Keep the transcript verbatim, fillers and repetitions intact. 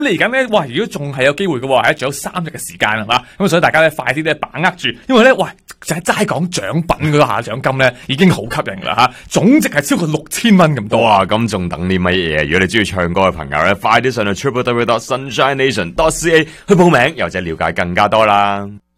嚟緊咧，哇！如果仲係有機會嘅喎，係仲有三日嘅時間係嘛，咁所以大家咧快啲咧把握住，因為咧，喂，就係齋講獎品嗰下獎金咧，已經好吸引啦吓，總值係超過六千蚊咁多。 哇！咁仲等啲乜嘢？如果你中意唱歌嘅朋友咧，快啲上去 triple w dot sunshine nation dot c a 去報名，又或者了解更加多啦。